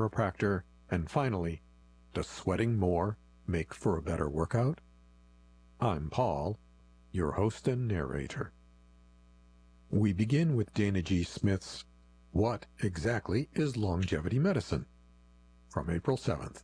chiropractor, and finally, does sweating more make for a better workout? I'm Paul, your host and narrator. We begin with Dana G. Smith's What Exactly is Longevity Medicine? From April 7th.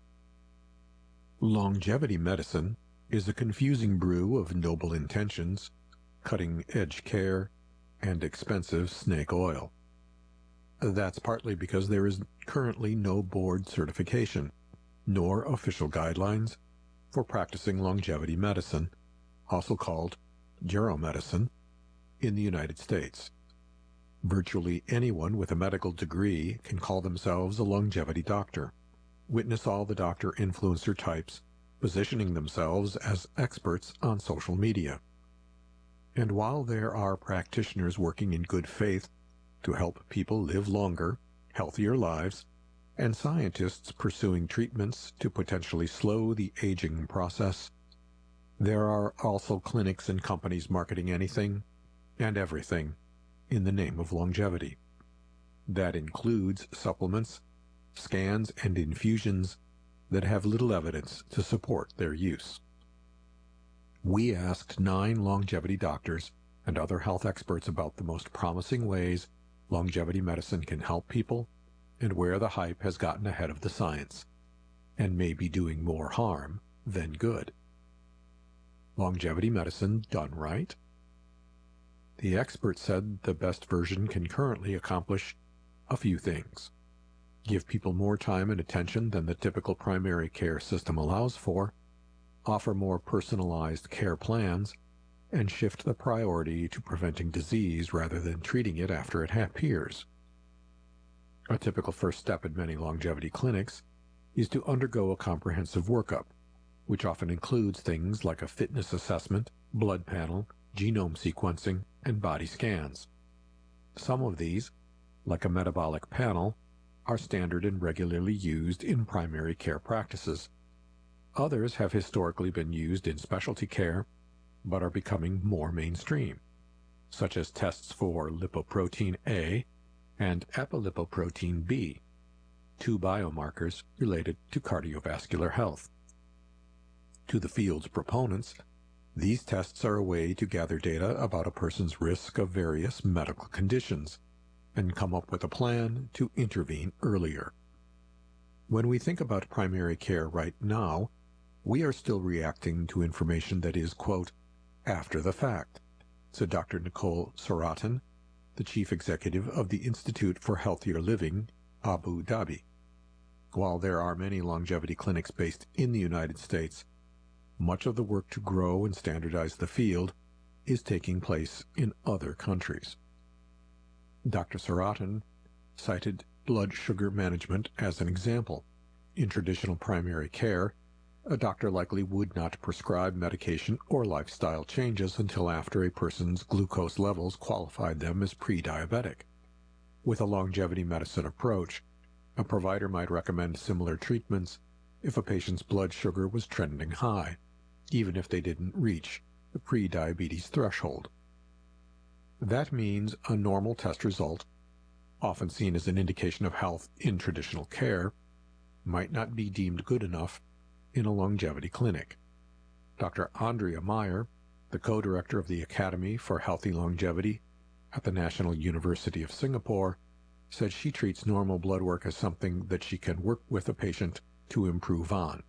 Longevity medicine is a confusing brew of noble intentions, cutting-edge care, and expensive snake oil. That's partly because there is currently no board certification, nor official guidelines, for practicing longevity medicine, also called geromedicine, in the United States. Virtually anyone with a medical degree can call themselves a longevity doctor. Witness all the doctor-influencer types positioning themselves as experts on social media. And while there are practitioners working in good faith to help people live longer, healthier lives, and scientists pursuing treatments to potentially slow the aging process, there are also clinics and companies marketing anything and everything in the name of longevity. That includes supplements, scans, and infusions that have little evidence to support their use. We asked 9 longevity doctors and other health experts about the most promising ways longevity medicine can help people and where the hype has gotten ahead of the science and may be doing more harm than good. Longevity medicine done right? The experts said the best version can currently accomplish a few things. Give people more time and attention than the typical primary care system allows for, offer more personalized care plans, and shift the priority to preventing disease rather than treating it after it appears. A typical first step in many longevity clinics is to undergo a comprehensive workup, which often includes things like a fitness assessment, blood panel, genome sequencing, and body scans. Some of these, like a metabolic panel, are standard and regularly used in primary care practices. Others have historically been used in specialty care, but are becoming more mainstream, such as tests for lipoprotein A and apolipoprotein B, 2 biomarkers related to cardiovascular health. To the field's proponents, these tests are a way to gather data about a person's risk of various medical conditions and come up with a plan to intervene earlier. When we think about primary care right now, we are still reacting to information that is, quote, after the fact, said Dr. Nicole Saratin, the chief executive of the Institute for Healthier Living, Abu Dhabi. While there are many longevity clinics based in the United States, much of the work to grow and standardize the field is taking place in other countries. Dr. Saratin cited blood sugar management as an example. In traditional primary care, a doctor likely would not prescribe medication or lifestyle changes until after a person's glucose levels qualified them as pre-diabetic. With a longevity medicine approach, a provider might recommend similar treatments if a patient's blood sugar was trending high, even if they didn't reach the pre-diabetes threshold. That means a normal test result, often seen as an indication of health in traditional care, might not be deemed good enough in a longevity clinic. Dr. Andrea Meyer, the co-director of the Academy for Healthy Longevity at the National University of Singapore, said she treats normal blood work as something that she can work with a patient to improve on.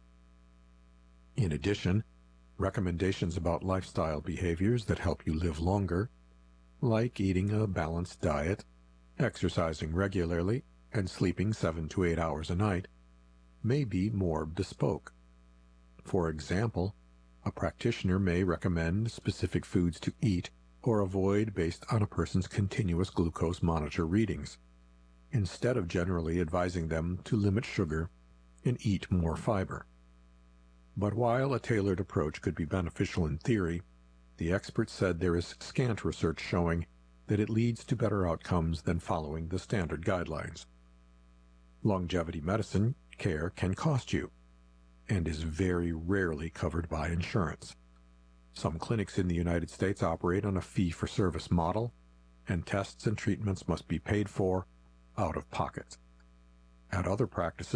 In addition, recommendations about lifestyle behaviors that help you live longer, like eating a balanced diet, exercising regularly, and sleeping 7 to 8 hours a night, may be more bespoke. For example, a practitioner may recommend specific foods to eat or avoid based on a person's continuous glucose monitor readings, instead of generally advising them to limit sugar and eat more fiber. But while a tailored approach could be beneficial in theory, the experts said there is scant research showing that it leads to better outcomes than following the standard guidelines. Longevity medicine care can cost you, and is very rarely covered by insurance. Some clinics in the United States operate on a fee-for-service model, and tests and treatments must be paid for out of pocket. At other practices,